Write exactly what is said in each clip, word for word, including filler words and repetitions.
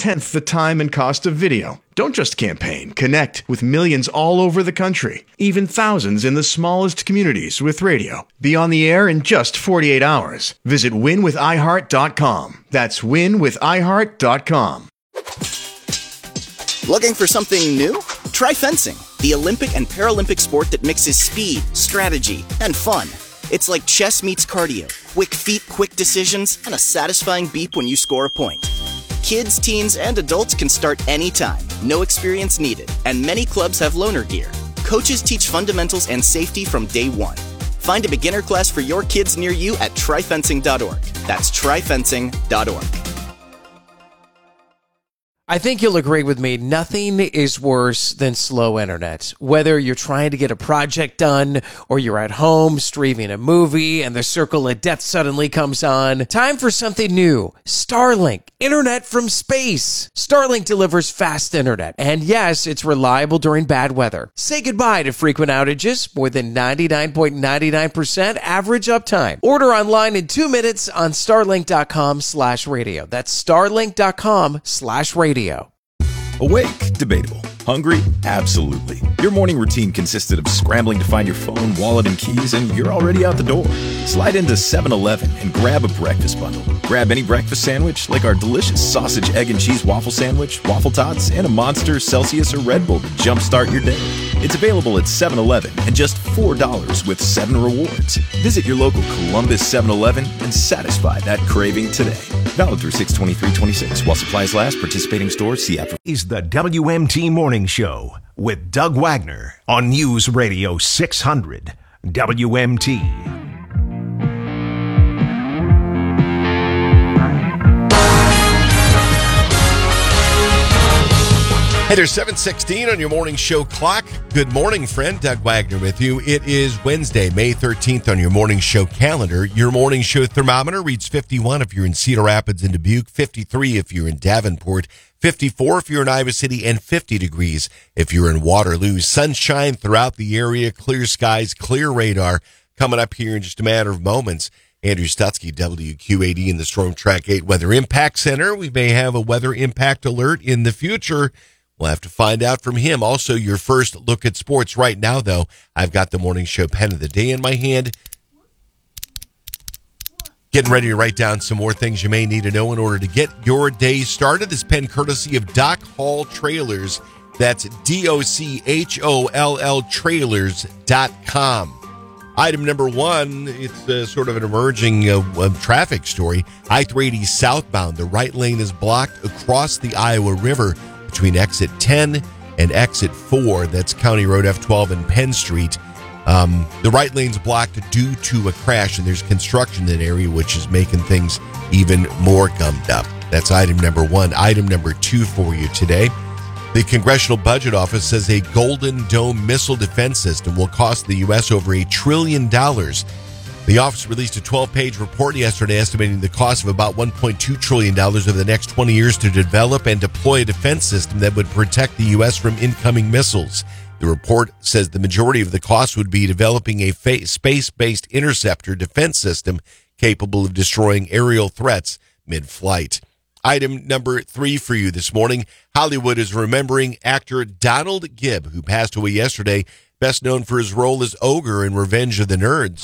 one-tenth the time and cost of video. Don't just campaign. Connect with millions all over the country, even thousands in the smallest communities with radio. Be on the air in just forty-eight hours. Visit win with i heart dot com. That's win with i heart dot com. Looking for something new? Try fencing, the Olympic and Paralympic sport that mixes speed, strategy, and fun. It's like chess meets cardio, quick feet, quick decisions, and a satisfying beep when you score a point. Kids, teens, and adults can start anytime, no experience needed, and many clubs have loaner gear. Coaches teach fundamentals and safety from day one. Find a beginner class for your kids near you at try fencing dot org. That's try fencing dot org. I think you'll agree with me, nothing is worse than slow internet. Whether you're trying to get a project done or you're at home streaming a movie and the circle of death suddenly comes on, time for something new. Starlink, internet from space. Starlink delivers fast internet, and yes, it's reliable during bad weather. Say goodbye to frequent outages, more than ninety-nine point nine nine percent average uptime. Order online in two minutes on starlink dot com slash radio. That's starlink dot com slash radio. Awake? Debatable. Hungry? Absolutely. Your morning routine consisted of scrambling to find your phone, wallet, and keys, and you're already out the door. Slide into seven eleven and grab a breakfast bundle. Grab any breakfast sandwich, like our delicious sausage, egg, and cheese waffle sandwich, waffle tots, and a Monster, Celsius, or Red Bull to jumpstart your day. It's available at seven eleven and just four dollars with seven rewards. Visit your local Columbus seven eleven and satisfy that craving today. Valid through six twenty-three twenty-six. While supplies last, participating stores, see app. Is the W M T Morning Show with Doug Wagner on News Radio six hundred W M T. Hey there's seven sixteen on your morning show clock. Good morning, friend. Doug Wagner with you. It is Wednesday, May thirteenth on your morning show calendar. Your morning show thermometer reads fifty-one if you're in Cedar Rapids and Dubuque, fifty-three if you're in Davenport, fifty-four if you're in Iowa City, and fifty degrees if you're in Waterloo. Sunshine throughout the area, clear skies, clear radar. Coming up here in just a matter of moments, Andrew Stutzky, W Q A D in the Storm Track eight Weather Impact Center. We may have a weather impact alert in the future. We'll have to find out from him. Also, your first look at sports right now, though. I've got the morning show pen of the day in my hand. Getting ready to write down some more things you may need to know in order to get your day started. This pen courtesy of Doc Hall Trailers. That's D O C H O L L trailers dot com. Item number one, it's uh, sort of an emerging uh, uh, traffic story. I three eighty southbound. The right lane is blocked across the Iowa River between exit ten and exit four. That's County Road F twelve and Penn Street. Um, the right lane's blocked due to a crash, and there's construction in that area, which is making things even more gummed up. That's item number one. Item number two for you today. The Congressional Budget Office says a Golden Dome missile defense system will cost the U S over a trillion dollars. The office released a twelve-page report yesterday estimating the cost of about one point two trillion dollars over the next twenty years to develop and deploy a defense system that would protect the U S from incoming missiles. The report says the majority of the cost would be developing a fa- space-based interceptor defense system capable of destroying aerial threats mid-flight. Item number three for you this morning. Hollywood is remembering actor Donald Gibb, who passed away yesterday, best known for his role as Ogre in Revenge of the Nerds.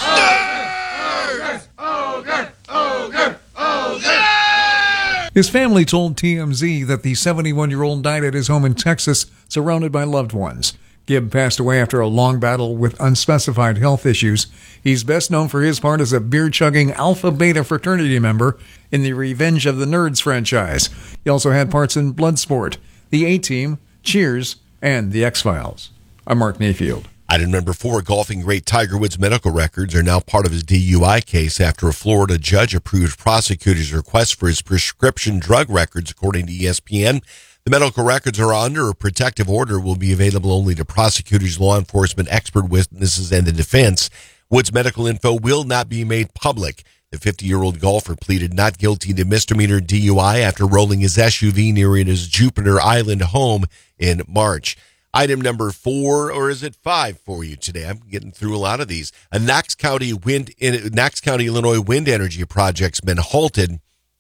His family told T M Z that the seventy-one-year-old died at his home in Texas, surrounded by loved ones. Gibb passed away after a long battle with unspecified health issues. He's best known for his part as a beer-chugging Alpha Beta fraternity member in the Revenge of the Nerds franchise. He also had parts in Bloodsport, The A-Team, Cheers, and The X-Files. I'm Mark Mayfield. Item number four, golfing great Tiger Woods' medical records are now part of his D U I case after a Florida judge approved prosecutors' request for his prescription drug records, according to E S P N. The medical records are under a protective order, will be available only to prosecutors, law enforcement, expert witnesses, and the defense. Woods' medical info will not be made public. The fifty-year-old golfer pleaded not guilty to misdemeanor D U I after rolling his S U V near his Jupiter Island home in March. Item number four, or is it five for you today? I'm getting through a lot of these. A Knox County wind, Knox County, Illinois wind energy project's been halted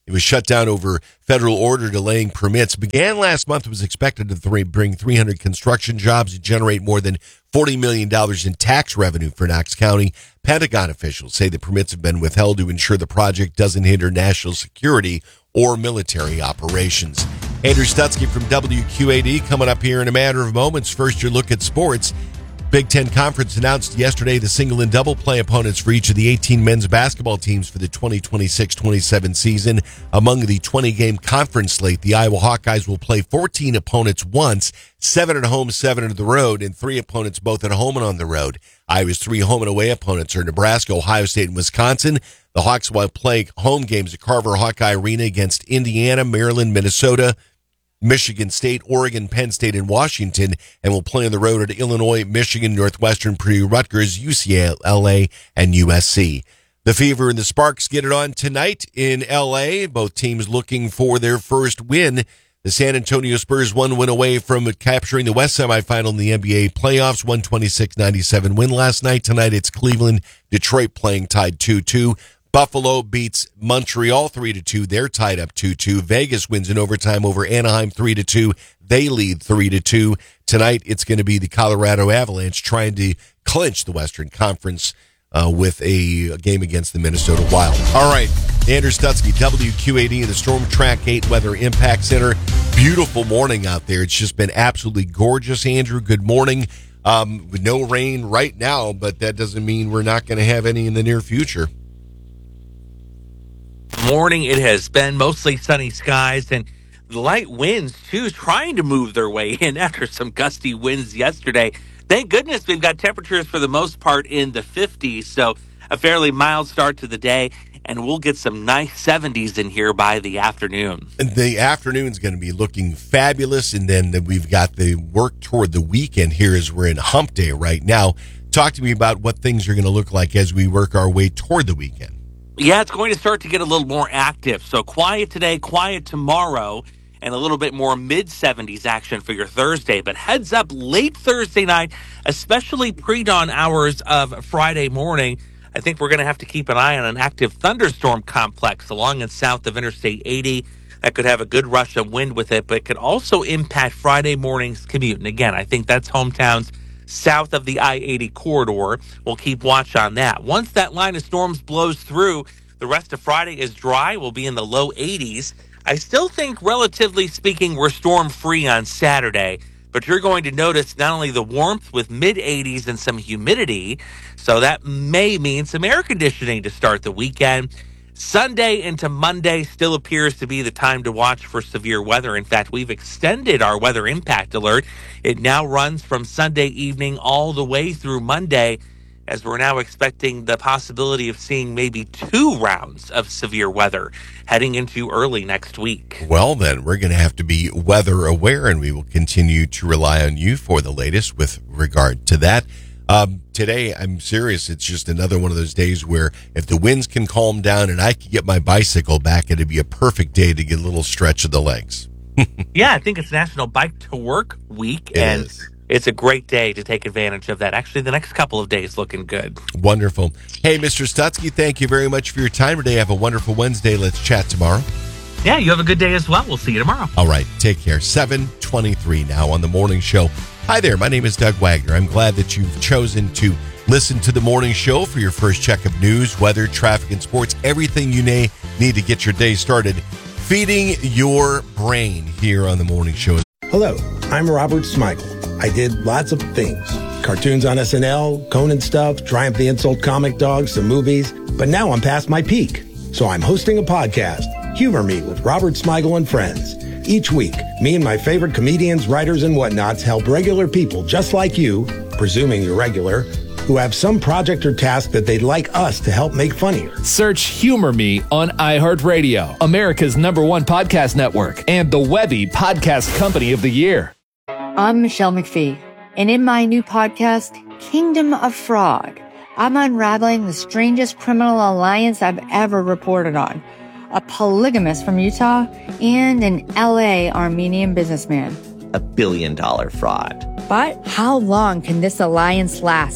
It was shut down over federal order delaying permits. Began last month, was expected to th- bring three hundred construction jobs and generate more than forty million dollars in tax revenue for Knox County. Pentagon officials say the permits have been withheld to ensure the project doesn't hinder national security or military operations. Andrew Stutzky from W Q A D coming up here in a matter of moments. First, your look at sports. Big Ten Conference announced yesterday the single and double play opponents for each of the eighteen men's basketball teams for the twenty twenty-six twenty-seven season. Among the twenty-game conference slate, the Iowa Hawkeyes will play fourteen opponents once, seven at home, seven at the road, and three opponents both at home and on the road. Iowa's three home and away opponents are Nebraska, Ohio State, and Wisconsin. The Hawks will play home games at Carver Hawkeye Arena against Indiana, Maryland, Minnesota, Michigan State, Oregon, Penn State, and Washington, and will play on the road at Illinois, Michigan, Northwestern, Purdue, Rutgers, U C L A, and U S C. The Fever and the Sparks get it on tonight in L A, both teams looking for their first win. The San Antonio Spurs one win away from capturing the West semifinal in the N B A playoffs, one twenty-six ninety-seven win last night. Tonight it's Cleveland, Detroit playing tied two two. Buffalo beats Montreal three to two. They're tied up two two. Vegas wins in overtime over Anaheim three to two. They lead three to two. Tonight, it's going to be the Colorado Avalanche trying to clinch the Western Conference uh, with a, a game against the Minnesota Wild. All right, Andrew Stutzky, W Q A D, the Storm Track eight Weather Impact Center. Beautiful morning out there. It's just been absolutely gorgeous, Andrew. Good morning. Um, with no rain right now, but that doesn't mean we're not going to have any in the near future. Morning, it has been mostly sunny skies and light winds, too, trying to move their way in after some gusty winds yesterday. Thank goodness we've got temperatures for the most part in the fifties, so a fairly mild start to the day, and we'll get some nice seventies in here by the afternoon. The afternoon's going to be looking fabulous, and then we've got the work toward the weekend here as we're in hump day right now. Talk to me about what things are going to look like as we work our way toward the weekend. Yeah, it's going to start to get a little more active. So quiet today, quiet tomorrow, and a little bit more mid-seventies action for your Thursday. But heads up, late Thursday night, especially pre-dawn hours of Friday morning, I think we're going to have to keep an eye on an active thunderstorm complex along and south of Interstate eighty. That could have a good rush of wind with it, but it could also impact Friday morning's commute. And again, I think that's hometowns south of the I eighty corridor. We'll keep watch on that. Once that line of storms blows through, the rest of Friday is dry. We'll be in the low eighties. I still think, relatively speaking, we're storm-free on Saturday, but you're going to notice not only the warmth with mid-eighties and some humidity, so that may mean some air conditioning to start the weekend. Sunday into Monday still appears to be the time to watch for severe weather. In fact, we've extended our weather impact alert. It now runs from Sunday evening all the way through Monday, as we're now expecting the possibility of seeing maybe two rounds of severe weather heading into early next week. Well, then, we're going to have to be weather aware, and we will continue to rely on you for the latest with regard to that. Um, today, I'm serious. It's just another one of those days where if the winds can calm down and I can get my bicycle back, it'd be a perfect day to get a little stretch of the legs. Yeah, I think it's National Bike to Work Week, It and is. It's a great day to take advantage of that. Actually, the next couple of days looking good. Wonderful. Hey, Mister Stutzky, thank you very much for your time today. Have a wonderful Wednesday. Let's chat tomorrow. Yeah, you have a good day as well. We'll see you tomorrow. All right, take care. seven twenty-three now on the morning show. Hi there, my name is Doug Wagner. I'm glad that you've chosen to listen to the morning show for your first check of news, weather, traffic, and sports, everything you may need to get your day started. Feeding your brain here on the morning show. Hello, I'm Robert Smigel. I did lots of things. Cartoons on S N L, Conan stuff, Triumph the Insult Comic Dog, some movies. But now I'm past my peak. So I'm hosting a podcast, Humor Me with Robert Smigel and Friends. Each week, me and my favorite comedians, writers, and whatnots help regular people just like you, presuming you're regular, who have some project or task that they'd like us to help make funnier. Search Humor Me on iHeartRadio, America's number one podcast network, and the Webby Podcast Company of the Year. I'm Michelle McPhee, and in my new podcast, Kingdom of Fraud, I'm unraveling the strangest criminal alliance I've ever reported on. A polygamist from Utah and an L A Armenian businessman. A billion dollar fraud. But how long can this alliance last?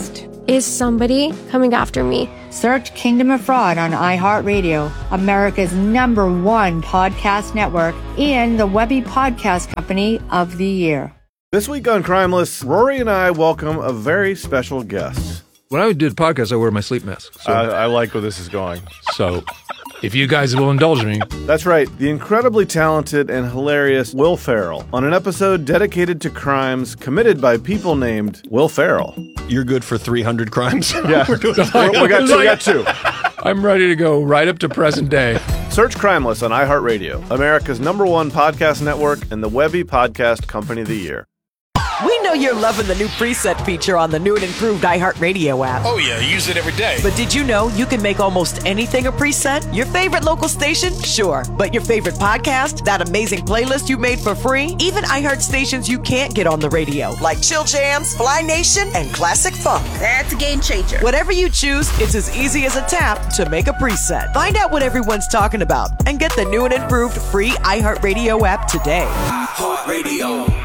Is somebody coming after me? Search Kingdom of Fraud on iHeartRadio, America's number one podcast network, and the Webby Podcast Company of the Year. This week on Crimeless, Rory and I welcome a very special guest. When I do the podcast, I wear my sleep mask. So. I, I like where this is going. So, if you guys will indulge me. That's right, the incredibly talented and hilarious Will Ferrell on an episode dedicated to crimes committed by people named Will Ferrell. You're good for three hundred crimes? Yeah, we got two, we got two. I'm ready to go right up to present day. Search Crimeless on iHeartRadio, America's number one podcast network and the Webby Podcast Company of the Year. We know you're loving the new preset feature on the new and improved iHeartRadio app. Oh yeah, I use it every day. But did you know you can make almost anything a preset? Your favorite local station? Sure. But your favorite podcast? That amazing playlist you made for free? Even iHeart stations you can't get on the radio, like Chill Jams, Fly Nation, and Classic Funk. That's a game changer. Whatever you choose, it's as easy as a tap to make a preset. Find out what everyone's talking about and get the new and improved free iHeartRadio app today. iHeartRadio.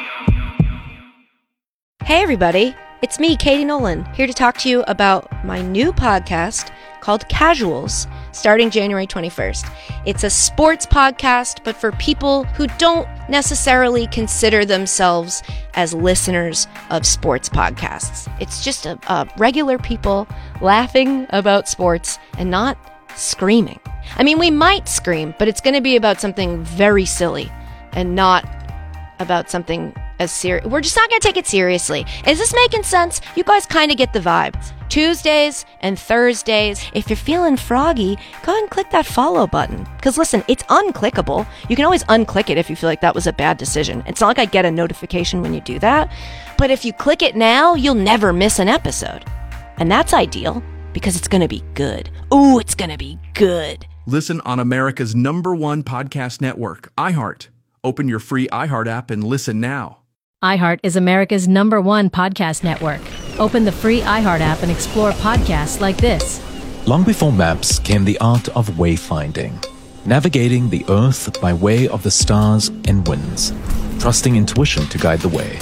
Hey everybody, it's me, Katie Nolan, here to talk to you about my new podcast called Casuals, starting January twenty-first. It's a sports podcast, but for people who don't necessarily consider themselves as listeners of sports podcasts. It's just a, a regular people laughing about sports and not screaming. I mean, we might scream, but it's going to be about something very silly and not about something as serious. We're just not going to take it seriously. Is this making sense? You guys kind of get the vibe. Tuesdays and Thursdays. If you're feeling froggy, go ahead and click that follow button. Because listen, it's unclickable. You can always unclick it if you feel like that was a bad decision. It's not like I get a notification when you do that. But if you click it now, you'll never miss an episode. And that's ideal because it's going to be good. Ooh, it's going to be good. Listen on America's number one podcast network, iHeart. Open your free iHeart app and listen now. iHeart is America's number one podcast network. Open the free iHeart app and explore podcasts like this. Long before maps came the art of wayfinding, navigating the earth by way of the stars and winds, trusting intuition to guide the way.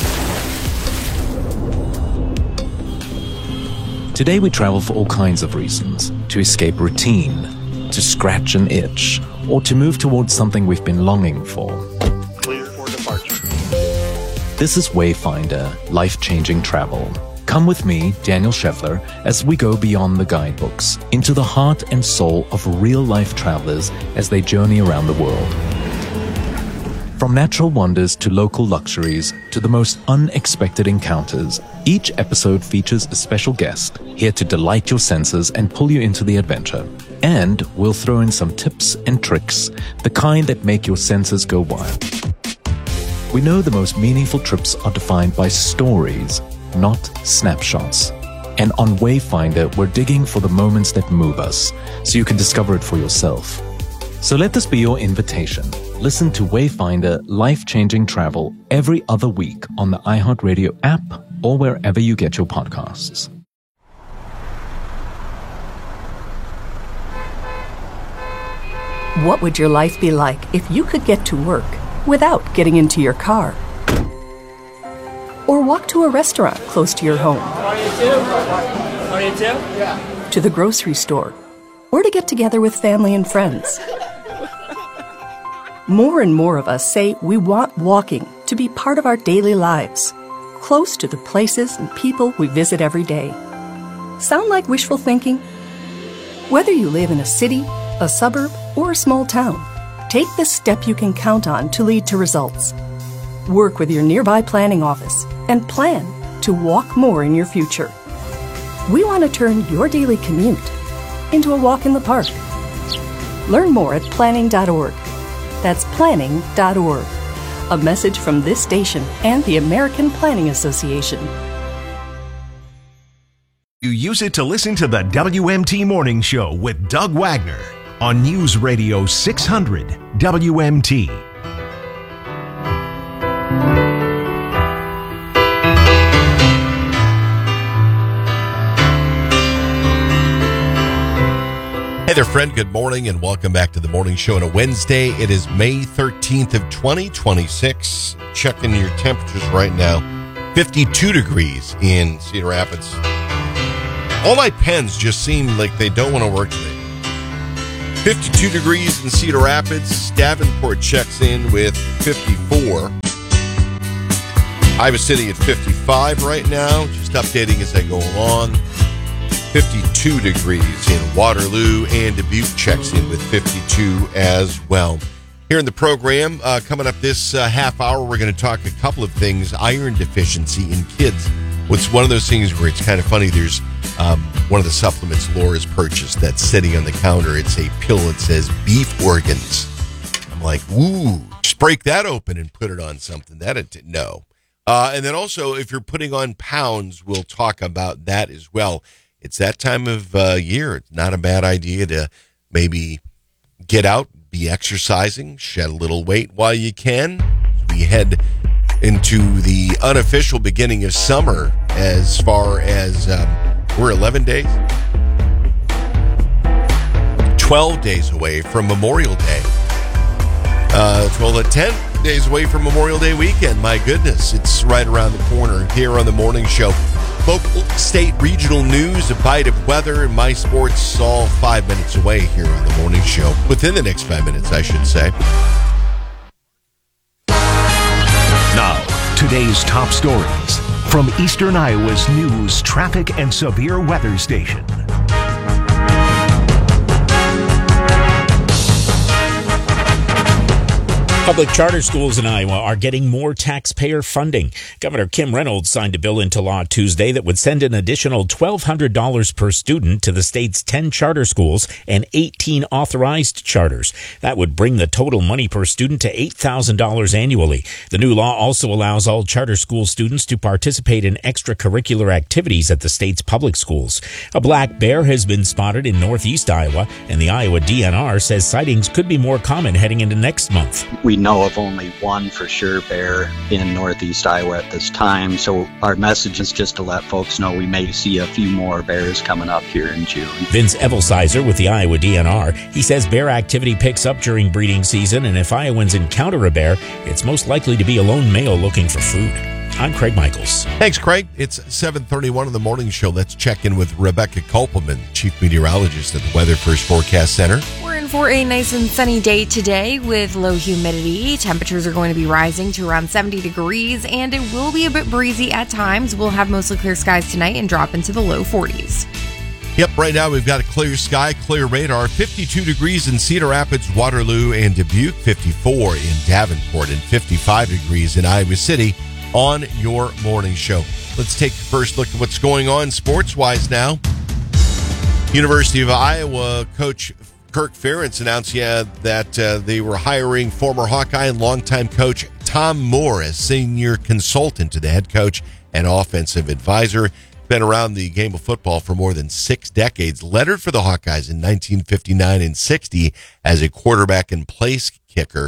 Today we travel for all kinds of reasons, to escape routine, to scratch an itch, or to move towards something we've been longing for. Clear for departure. This is Wayfinder, life-changing travel. Come with me, Daniel Scheffler, as we go beyond the guidebooks, into the heart and soul of real-life travelers as they journey around the world. From natural wonders to local luxuries to the most unexpected encounters, each episode features a special guest here to delight your senses and pull you into the adventure. And we'll throw in some tips and tricks, the kind that make your senses go wild. We know the most meaningful trips are defined by stories, not snapshots. And on Wayfinder, we're digging for the moments that move us, so you can discover it for yourself. So let this be your invitation. Listen to Wayfinder Life-Changing Travel every other week on the iHeartRadio app or wherever you get your podcasts. What would your life be like if you could get to work without getting into your car? Or walk to a restaurant close to your home? To the grocery store? Or to get together with family and friends? More and more of us say we want walking to be part of our daily lives, close to the places and people we visit every day. Sound like wishful thinking? Whether you live in a city, a suburb, or a small town, take the step you can count on to lead to results. Work with your nearby planning office and plan to walk more in your future. We want to turn your daily commute into a walk in the park. Learn more at planning dot org. That's planning dot org. A message from this station and the American Planning Association. You use it to listen to the W M T Morning Show with Doug Wagner on News Radio six hundred W M T. Hey there, friend. Good morning and welcome back to the morning show on a Wednesday. It is May thirteenth of twenty twenty-six. Checking your temperatures right now. fifty-two degrees in Cedar Rapids. All my pens just seem like they don't want to work today. fifty-two degrees in Cedar Rapids. Davenport checks in with fifty-four. Iowa City at fifty-five right now. Just updating as I go along. fifty-two degrees in Waterloo, and Dubuque checks in with fifty-two as well. Here in the program, uh, coming up this uh, half hour, we're going to talk a couple of things. Iron deficiency in kids. What's one of those things where it's kind of funny. There's um, one of the supplements Laura's purchased that's sitting on the counter. It's a pill that says beef organs. I'm like, ooh, just break that open and put it on something. That it no. Uh, and then also, if you're putting on pounds, we'll talk about that as well. It's that time of uh, year. It's not a bad idea to maybe get out, be exercising, shed a little weight while you can. We head into the unofficial beginning of summer as far as um, we're eleven days, twelve days away from Memorial Day. Uh, twelve to ten days away from Memorial Day weekend. My goodness, it's right around the corner here on the morning show. Local, state, regional news, a bite of weather, and my sports all five minutes away here on the morning show. Within the next five minutes, I should say. Now, today's top stories from Eastern Iowa's news, traffic, and severe weather station. Public charter schools in Iowa are getting more taxpayer funding. Governor Kim Reynolds signed a bill into law Tuesday that would send an additional twelve hundred dollars per student to the state's ten charter schools and eighteen authorized charters. That would bring the total money per student to eight thousand dollars annually. The new law also allows all charter school students to participate in extracurricular activities at the state's public schools. A black bear has been spotted in northeast Iowa, and the Iowa D N R says sightings could be more common heading into next month. We know of only one for sure bear in northeast Iowa at this time, so our message is just to let folks know we may see a few more bears coming up here in June. Vince Evelsizer with the Iowa D N R, he says bear activity picks up during breeding season, and if Iowans encounter a bear, it's most likely to be a lone male looking for food. I'm Craig Michaels. Thanks, Craig. It's seven thirty-one in the morning show. Let's check in with Rebecca Kopelman, Chief Meteorologist at the Weather First Forecast Center. We're in for a nice and sunny day today with low humidity. Temperatures are going to be rising to around seventy degrees, and it will be a bit breezy at times. We'll have mostly clear skies tonight and drop into the low forties. Yep, right now we've got a clear sky, clear radar, fifty-two degrees in Cedar Rapids, Waterloo, and Dubuque, fifty-four in Davenport, and fifty-five degrees in Iowa City. On your morning show. Let's take a first look at what's going on sports-wise now. University of Iowa coach Kirk Ferentz announced yeah, that uh, they were hiring former Hawkeye and longtime coach Tom Moore as senior consultant to the head coach and offensive advisor. Been around the game of football for more than six decades. Lettered for the Hawkeyes in nineteen fifty-nine and sixty as a quarterback and place kicker.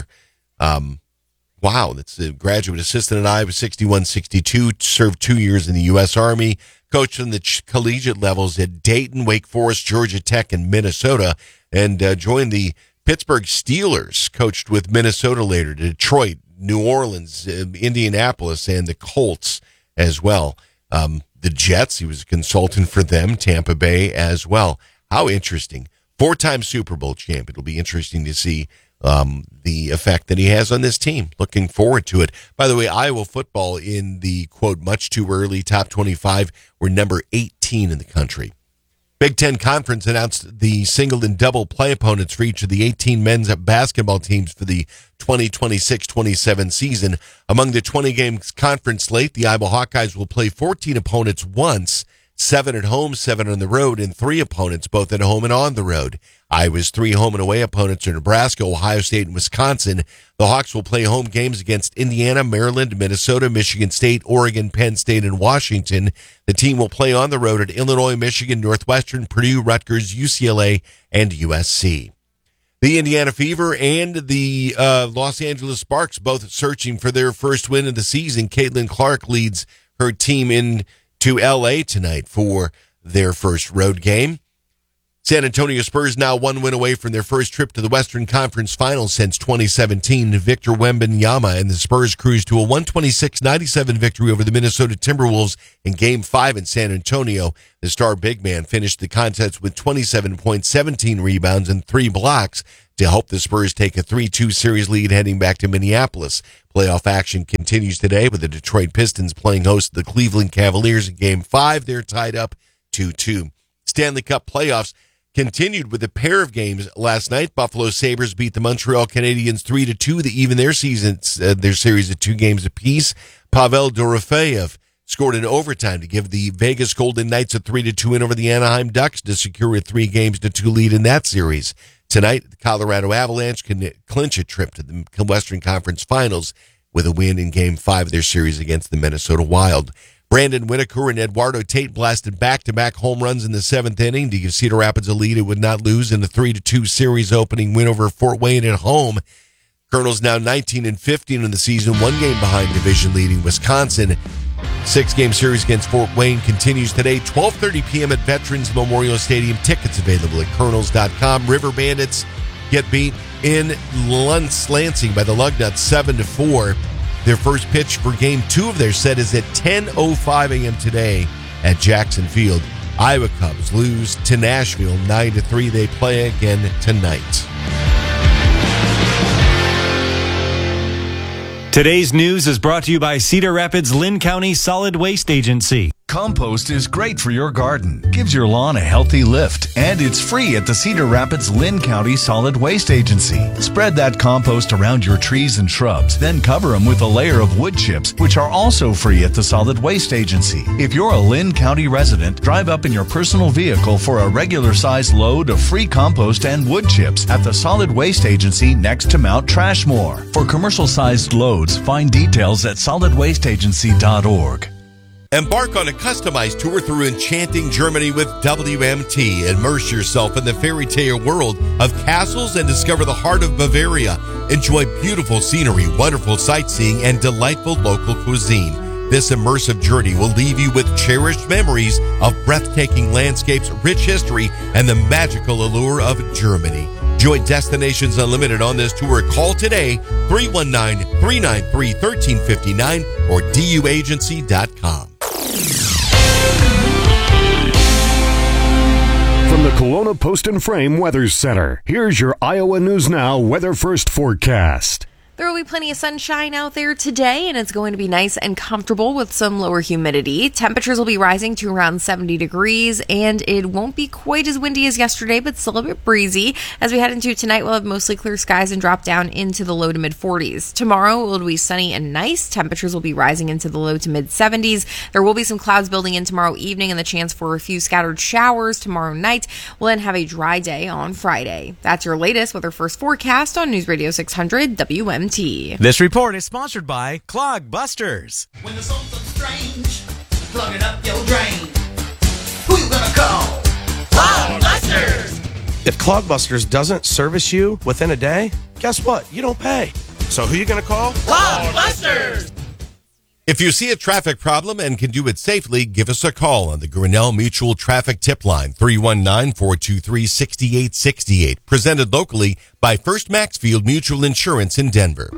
Um Wow, that's a graduate assistant at Iowa, sixty-one sixty-two, served two years in the U S Army, coached on the ch- collegiate levels at Dayton, Wake Forest, Georgia Tech, and Minnesota, and uh, joined the Pittsburgh Steelers, coached with Minnesota later, Detroit, New Orleans, uh, Indianapolis, and the Colts as well. Um, the Jets, he was a consultant for them, Tampa Bay as well. How interesting. Four-time Super Bowl champ. It'll be interesting to see Um, the effect that he has on this team. Looking forward to it. By the way, Iowa football in the, quote, much too early top twenty-five were number eighteen in the country. Big Ten Conference announced the single and double play opponents for each of the eighteen men's basketball teams for the twenty twenty-six twenty-seven season. Among the twenty-game conference slate, the Iowa Hawkeyes will play fourteen opponents once, seven at home, seven on the road, and three opponents both at home and on the road. Iowa's three home and away opponents are Nebraska, Ohio State, and Wisconsin. The Hawks will play home games against Indiana, Maryland, Minnesota, Michigan State, Oregon, Penn State, and Washington. The team will play on the road at Illinois, Michigan, Northwestern, Purdue, Rutgers, U C L A, and U S C. The Indiana Fever and the uh, Los Angeles Sparks both searching for their first win of the season. Caitlin Clark leads her team into L A tonight for their first road game. San Antonio Spurs now one win away from their first trip to the Western Conference Finals since twenty seventeen. Victor Wembanyama and the Spurs cruised to a one twenty-six ninety-seven victory over the Minnesota Timberwolves in Game five in San Antonio. The star big man finished the contest with twenty-seven points, seventeen rebounds, and three blocks to help the Spurs take a three two series lead heading back to Minneapolis. Playoff action continues today with the Detroit Pistons playing host to the Cleveland Cavaliers in Game five. They're tied up two two. Stanley Cup playoffs continued with a pair of games last night. Buffalo Sabres beat the Montreal Canadiens three to two to even their season, uh, their series of two games apiece. Pavel Dorofeyev scored in overtime to give the Vegas Golden Knights a three to two win over the Anaheim Ducks to secure a three games to two lead in that series. Tonight, the Colorado Avalanche can clinch a trip to the Western Conference Finals with a win in Game five of their series against the Minnesota Wild. Brandon Whitaker and Eduardo Tate blasted back-to-back home runs in the seventh inning to give Cedar Rapids a lead it would not lose in the three to two series opening win over Fort Wayne at home. Colonels now nineteen and fifteen in the season, one game behind division-leading Wisconsin. Six-game series against Fort Wayne continues today, twelve thirty p.m. at Veterans Memorial Stadium. Tickets available at colonels dot com. River Bandits get beat in Lansing by the Lugnuts seven to four. Their first pitch for game two of their set is at ten oh five a.m. today at Jackson Field. Iowa Cubs lose to Nashville nine to three. They play again tonight. Today's news is brought to you by Cedar Rapids Lynn County Solid Waste Agency. Compost is great for your garden, gives your lawn a healthy lift, and it's free at the Cedar Rapids Lynn County Solid Waste Agency. Spread that compost around your trees and shrubs, then cover them with a layer of wood chips, which are also free at the Solid Waste Agency. If you're a Lynn County resident, drive up in your personal vehicle for a regular-sized load of free compost and wood chips at the Solid Waste Agency next to Mount Trashmore. For commercial-sized loads, find details at solid waste agency dot org. Embark on a customized tour through enchanting Germany with W M T. Immerse yourself in the fairy tale world of castles and discover the heart of Bavaria. Enjoy beautiful scenery, wonderful sightseeing, and delightful local cuisine. This immersive journey will leave you with cherished memories of breathtaking landscapes, rich history, and the magical allure of Germany. Join Destinations Unlimited on this tour. Call today, three one nine, three nine three, one three five nine or D U agency dot com. From the Kelowna Post and Frame Weather Center, here's your Iowa News Now Weather First forecast. There will be plenty of sunshine out there today, and it's going to be nice and comfortable with some lower humidity. Temperatures will be rising to around seventy degrees, and it won't be quite as windy as yesterday, but still a bit breezy. As we head into tonight, we'll have mostly clear skies and drop down into the low to mid forties. Tomorrow, it will be sunny and nice. Temperatures will be rising into the low to mid seventies. There will be some clouds building in tomorrow evening and the chance for a few scattered showers tomorrow night. We'll then have a dry day on Friday. That's your latest Weather First forecast on News Radio six hundred W M T. This report is sponsored by Clogbusters. When there's something strange, plugging up your drain, who you gonna call? Clogbusters! If Clogbusters doesn't service you within a day, guess what? You don't pay. So who you gonna call? Clogbusters! If you see a traffic problem and can do it safely, give us a call on the Grinnell Mutual Traffic Tip Line, three one nine, four two three, six eight six eight. Presented locally by First Maxfield Mutual Insurance in Denver.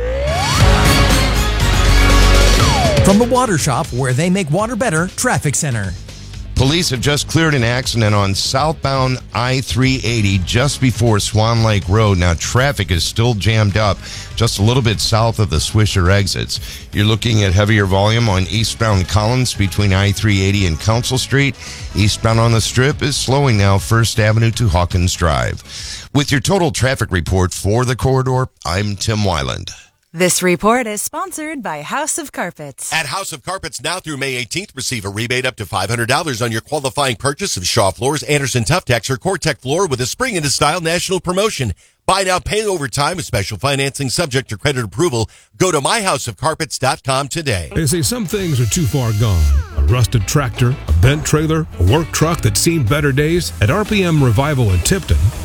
From the Water Shop, where they make water better, Traffic Center. Police have just cleared an accident on southbound I three eighty just before Swan Lake Road. Now, traffic is still jammed up just a little bit south of the Swisher exits. You're looking at heavier volume on eastbound Collins between I three eighty and Council Street. Eastbound on the Strip is slowing now, First Avenue to Hawkins Drive. With your total traffic report for the corridor, I'm Tim Weiland. This report is sponsored by House of Carpets. At House of Carpets, now through May eighteenth, receive a rebate up to five hundred dollars on your qualifying purchase of Shaw Floors, Anderson Tuftex, or Cortec Floor with a Spring into Style national promotion. Buy now, pay over time with special financing subject to credit approval. Go to my house of carpets dot com today. They say some things are too far gone. A rusted tractor, a bent trailer, a work truck that's seen better days. At R P M Revival in Tipton,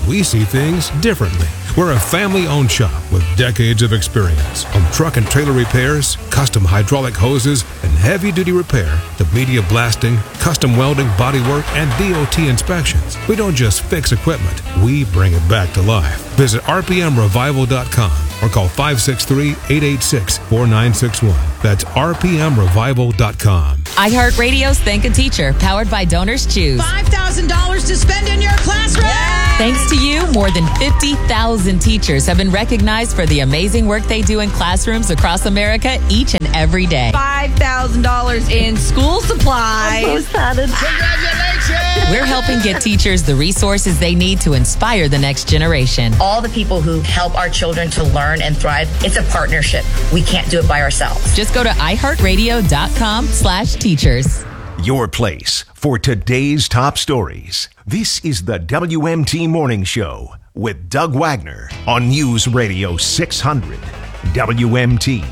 we see things differently. We're a family-owned shop with decades of experience. From truck and trailer repairs, custom hydraulic hoses, and heavy-duty repair to media blasting, custom welding, bodywork, and D O T inspections. We don't just fix equipment, we bring it back to life. Visit R P M revival dot com or call five six three, eight eight six, four nine six one. That's R P M revival dot com. iHeartRadio's Thank a Teacher, powered by Donors Choose. five thousand dollars to spend in your classroom! Thanks to you, more than fifty thousand teachers have been recognized for the amazing work they do in classrooms across America each and every day. five thousand dollars in school supplies. I'm so excited. Congratulations! We're helping get teachers the resources they need to inspire the next generation. All the people who help our children to learn and thrive, it's a partnership. We can't do it by ourselves. Just go to i heart radio dot com slash teachers. Your place for today's top stories. This is the W M T Morning Show with Doug Wagner on News Radio six hundred W M T.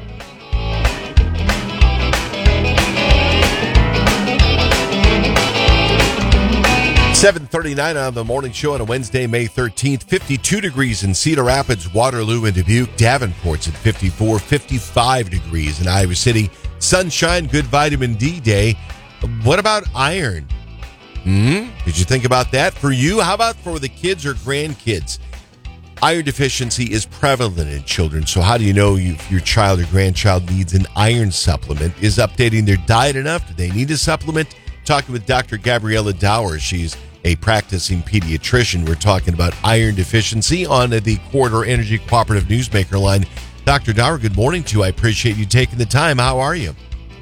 seven thirty-nine on the morning show on a Wednesday, May thirteenth. fifty-two degrees in Cedar Rapids, Waterloo, and Dubuque. Davenport's at fifty-four, fifty-five degrees in Iowa City. Sunshine, good vitamin D day. What about iron? Hmm? Did you think about that? For you, how about for the kids or grandkids? Iron deficiency is prevalent in children, so how do you know if your child or grandchild needs an iron supplement? Is updating their diet enough? Do they need a supplement? Talking with Doctor Gabriella Dower. She's a practicing pediatrician. We're talking about iron deficiency on the Corridor Energy Cooperative Newsmaker line. Doctor Dower, good morning to you. I appreciate you taking the time. How are you?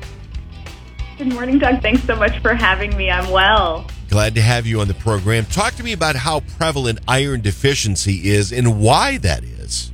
Good morning, Doug. Thanks so much for having me. I'm well. Glad to have you on the program. Talk to me about how prevalent iron deficiency is and why that is.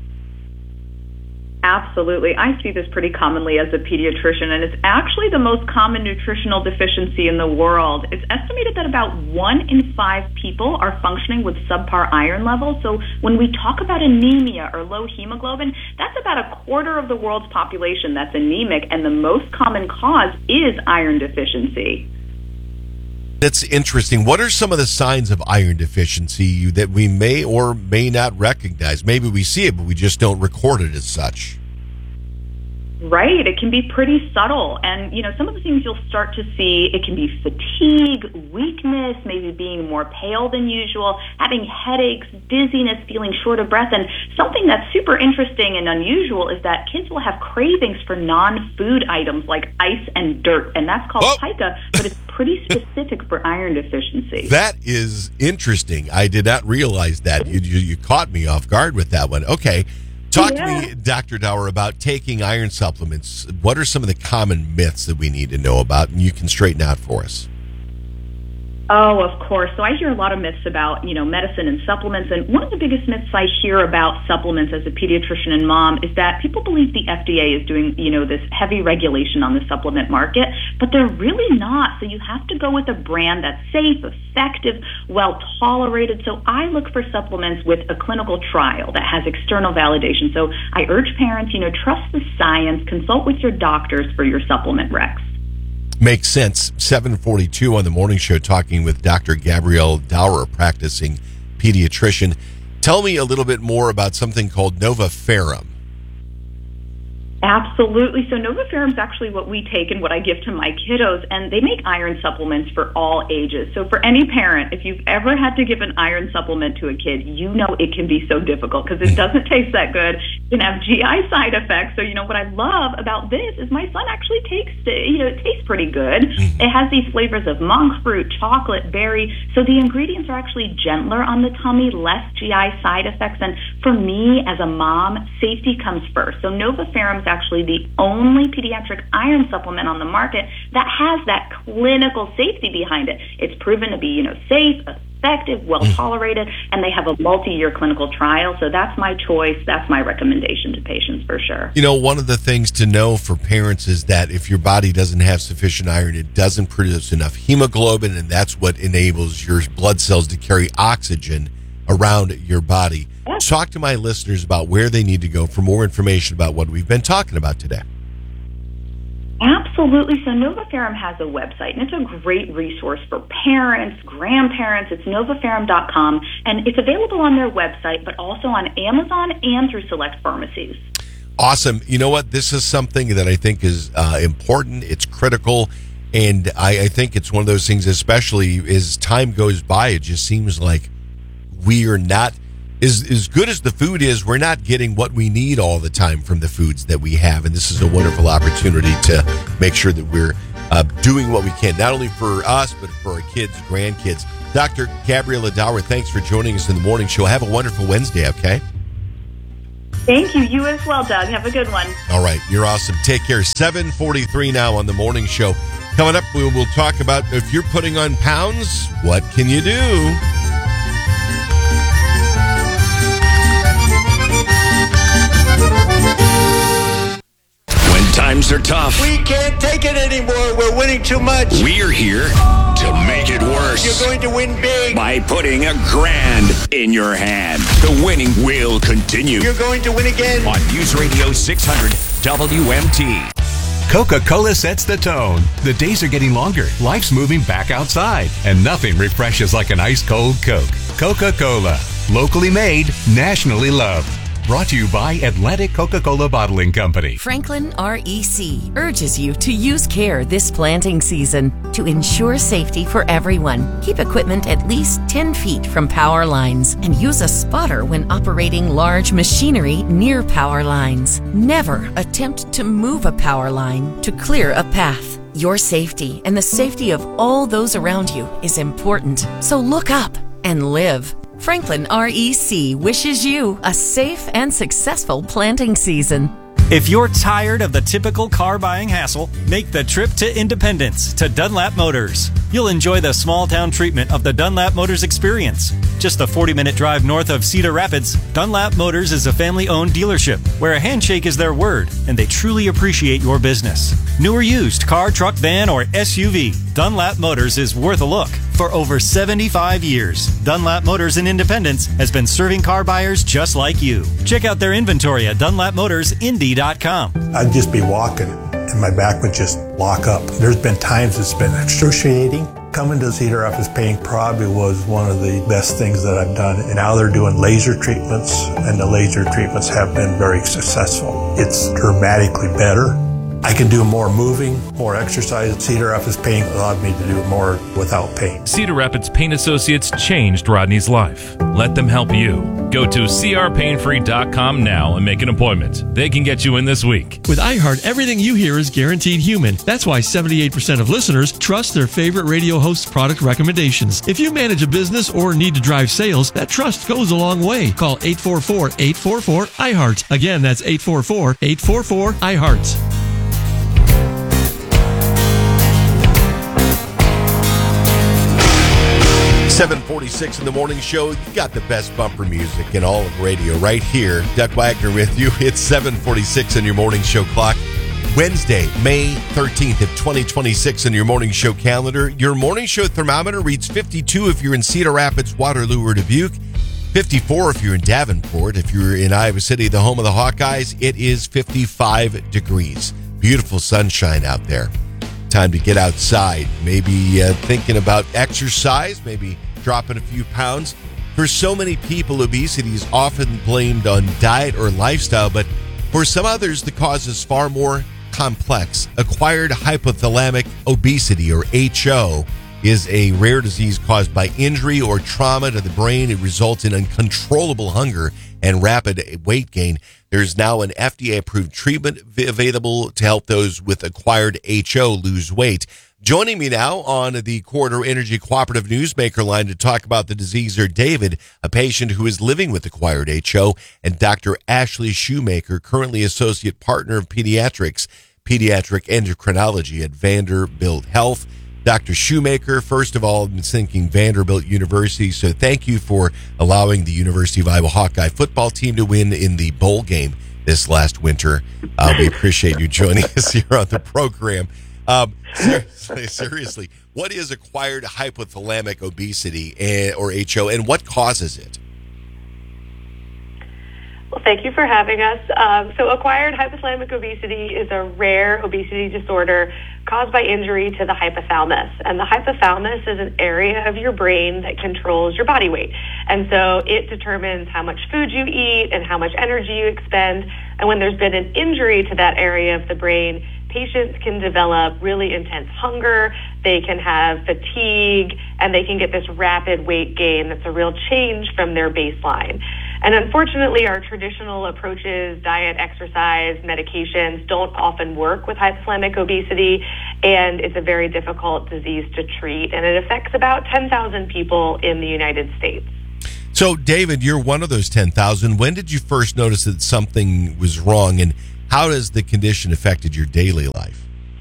Absolutely. I see this pretty commonly as a pediatrician, and it's actually the most common nutritional deficiency in the world. It's estimated that about one in five people are functioning with subpar iron levels. So when we talk about anemia or low hemoglobin, that's about a quarter of the world's population that's anemic, and the most common cause is iron deficiency. That's interesting. What are some of the signs of iron deficiency that we may or may not recognize? Maybe we see it, but we just don't record it as such. Right. It can be pretty subtle. And, you know, some of the things you'll start to see, it can be fatigue, weakness, maybe being more pale than usual, having headaches, dizziness, feeling short of breath. And something that's super interesting and unusual is that kids will have cravings for non-food items like ice and dirt. And that's called oh. pica, but it's pretty specific for iron deficiency. That is interesting. I did not realize that. You, you, you caught me off guard with that one. Okay. Talk yeah. to me, Doctor Dower, about taking iron supplements. What are some of the common myths that we need to know about, and you can straighten out for us? Oh, of course. So I hear a lot of myths about, you know, medicine and supplements. And one of the biggest myths I hear about supplements as a pediatrician and mom is that people believe the F D A is doing, you know, this heavy regulation on the supplement market, but they're really not. So you have to go with a brand that's safe, effective, well tolerated. So I look for supplements with a clinical trial that has external validation. So I urge parents, you know, trust the science, consult with your doctors for your supplement recs. Makes sense. seven forty-two on the morning show, talking with Doctor Gabrielle Dower, practicing pediatrician. Tell me a little bit more about something called Novaferrum. Absolutely. So Novaferrum is actually what we take and what I give to my kiddos, and they make iron supplements for all ages. So for any parent, if you've ever had to give an iron supplement to a kid, you know it can be so difficult because it doesn't taste that good. It can have G I side effects. So, you know, what I love about this is my son actually takes it, you know, it tastes pretty good. It has these flavors of monk fruit, chocolate, berry. So the ingredients are actually gentler on the tummy, less G I side effects. And for me as a mom, safety comes first. So Novaferrum is actually the only pediatric iron supplement on the market that has that clinical safety behind it. It's proven to be, you know, safe, effective, well tolerated, and they have a multi-year clinical trial. So that's my choice. That's my recommendation to patients for sure. You know, one of the things to know for parents is that if your body doesn't have sufficient iron, it doesn't produce enough hemoglobin, and that's what enables your blood cells to carry oxygen around your body. Yes. Talk to my listeners about where they need to go for more information about what we've been talking about today. Absolutely. Absolutely. So Novaferum has a website, and it's a great resource for parents, grandparents. It's novaferum dot com, and it's available on their website, but also on Amazon and through select pharmacies. Awesome. You know what? This is something that I think is uh, important. It's critical, and I, I think it's one of those things, especially as time goes by, it just seems like we are not, as, as good as the food is, we're not getting what we need all the time from the foods that we have. And this is a wonderful opportunity to make sure that we're uh, doing what we can, not only for us, but for our kids, grandkids. Doctor Gabriella Dower, thanks for joining us in the morning show. Have a wonderful Wednesday, okay? Thank you. You as well, Doug. Have a good one. All right. You're awesome. Take care. seven forty-three now on the morning show. Coming up, we will talk about if you're putting on pounds, what can you do? Times are tough. We can't take it anymore. We're winning too much. We're here to make it worse. You're going to win big. By putting a grand in your hand. The winning will continue. You're going to win again. On News Radio six hundred W M T. Coca-Cola sets the tone. The days are getting longer. Life's moving back outside. And nothing refreshes like an ice-cold Coke. Coca-Cola. Locally made, nationally loved. Brought to you by Atlantic Coca-Cola Bottling Company. Franklin R E C urges you to use care this planting season to ensure safety for everyone. Keep equipment at least ten feet from power lines and use a spotter when operating large machinery near power lines. Never attempt to move a power line to clear a path. Your safety and the safety of all those around you is important, so look up and live. Franklin R E C wishes you a safe and successful planting season. If you're tired of the typical car buying hassle, make the trip to Independence to Dunlap Motors. You'll enjoy the small town treatment of the Dunlap Motors experience. Just a forty minute drive north of Cedar Rapids, Dunlap Motors is a family owned dealership where a handshake is their word and they truly appreciate your business. New or used, car, truck, van, or S U V, Dunlap Motors is worth a look. For over seventy-five years, Dunlap Motors in Independence has been serving car buyers just like you. Check out their inventory at dunlap motors indy dot com. I'd just be walking and my back would just lock up. There's been times it's been excruciating. Coming to Cedar Rapids Pain probably was one of the best things that I've done. And now they're doing laser treatments, and the laser treatments have been very successful. It's dramatically better. I can do more moving, more exercise. Cedar Rapids Pain allowed me to do more without pain. Cedar Rapids Pain Associates changed Rodney's life. Let them help you. Go to c r pain free dot com now and make an appointment. They can get you in this week. With iHeart, everything you hear is guaranteed human. That's why seventy-eight percent of listeners trust their favorite radio host's product recommendations. If you manage a business or need to drive sales, that trust goes a long way. Call eight four four, eight four four, iHeart. Again, that's eight four four, eight four four, iHeart. seven forty-six in the morning show. You got the best bumper music in all of radio right here. Doug Wagner with you. It's seven forty-six on your morning show clock. Wednesday, May thirteenth of twenty twenty-six on your morning show calendar. Your morning show thermometer reads fifty-two if you're in Cedar Rapids, Waterloo, or Dubuque. fifty-four if you're in Davenport. If you're in Iowa City, the home of the Hawkeyes, it is fifty-five degrees. Beautiful sunshine out there. Time to get outside. Maybe uh, thinking about exercise, maybe dropping a few pounds. For so many people, obesity is often blamed on diet or lifestyle, but for some others, the cause is far more complex. Acquired hypothalamic obesity, or H O, is a rare disease caused by injury or trauma to the brain. It results in uncontrollable hunger and rapid weight gain. There's now an F D A-approved treatment available to help those with acquired H O lose weight. Joining me now on the Corridor Energy Cooperative Newsmaker line to talk about the disease are David, a patient who is living with acquired H O, and Doctor Ashley Shoemaker, currently Associate Partner of Pediatrics, Pediatric Endocrinology at Vanderbilt Health. Doctor Shoemaker, first of all, I'm thinking Vanderbilt University, so thank you for allowing the University of Iowa Hawkeye football team to win in the bowl game this last winter. Uh, we appreciate you joining us here on the program. Um, seriously, seriously, what is acquired hypothalamic obesity, or H O, and what causes it? Well, thank you for having us. Um, so acquired hypothalamic obesity is a rare obesity disorder caused by injury to the hypothalamus. And the hypothalamus is an area of your brain that controls your body weight. And so it determines how much food you eat and how much energy you expend. And when there's been an injury to that area of the brain, patients can develop really intense hunger, they can have fatigue, and they can get this rapid weight gain that's a real change from their baseline. And unfortunately, our traditional approaches, diet, exercise, medications, don't often work with hypothalamic obesity, and it's a very difficult disease to treat, and it affects about ten thousand people in the United States. So, David, you're one of those ten thousand. When did you first notice that something was wrong, and how has the condition affected your daily life?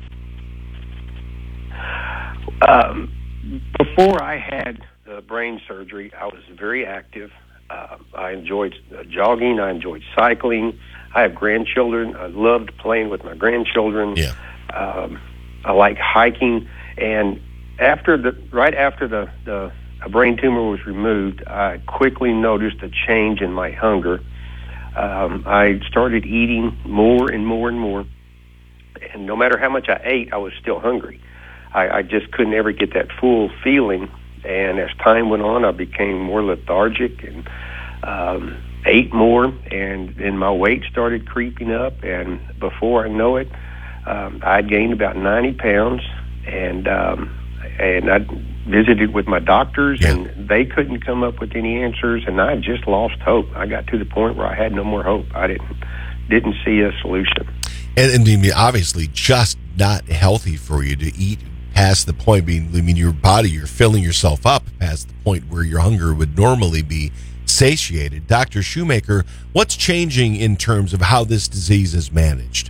Um, before I had the brain surgery, I was very active. Uh, I enjoyed uh, jogging. I enjoyed cycling. I have grandchildren. I loved playing with my grandchildren. Yeah. Um, I like hiking. And after the right after the, the a brain tumor was removed, I quickly noticed a change in my hunger. Um, I started eating more and more and more. And no matter how much I ate, I was still hungry. I, I just couldn't ever get that full feeling. And as time went on, I became more lethargic and um, ate more, and then my weight started creeping up. And before I know it, um, I gained about ninety pounds, and um, and I visited with my doctors, yeah. and they couldn't come up with any answers, and I just lost hope. I got to the point where I had no more hope. I didn't didn't see a solution. And, and I mean, obviously, just not healthy for you to eat past the point being, I mean, your body, you're filling yourself up past the point where your hunger would normally be satiated. Doctor Shoemaker, what's changing in terms of how this disease is managed?